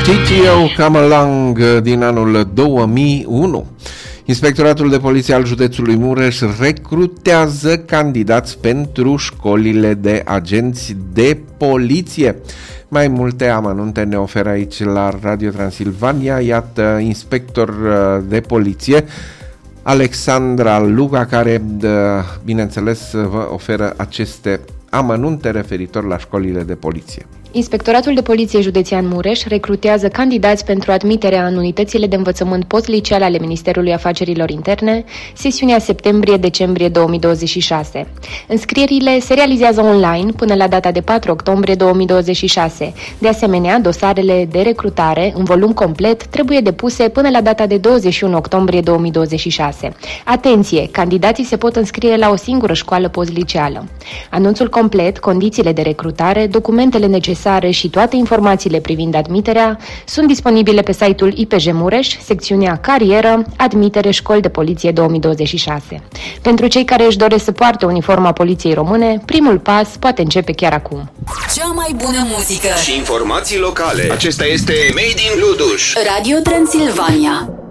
TTO Come Along din anul 2001. Inspectoratul de poliție al județului Mureș recrutează candidați pentru școlile de agenți de poliție. Mai multe amănunte ne oferă aici la Radio Transilvania. Iată, inspector de poliție Alexandra Luga, care, bineînțeles, vă oferă aceste amănunte referitor la școlile de poliție. Inspectoratul de Poliție Județean Mureș recrutează candidați pentru admiterea în unitățile de învățământ postliceal ale Ministerului Afacerilor Interne, sesiunea septembrie-decembrie 2026. Înscrierile se realizează online până la data de 4 octombrie 2026. De asemenea, dosarele de recrutare în volum complet trebuie depuse până la data de 21 octombrie 2026. Atenție! Candidații se pot înscrie la o singură școală postliceală. Anunțul complet, condițiile de recrutare, documentele necesare și toate informațiile privind admiterea sunt disponibile pe site-ul IPJ Mureș, secțiunea Carieră, Admitere Școli de Poliție 2026. Pentru cei care își doresc să poarte uniforma Poliției Române, primul pas poate începe chiar acum. Cea mai bună muzică și informații locale. Acesta este Made in Luduș. Radio Transilvania.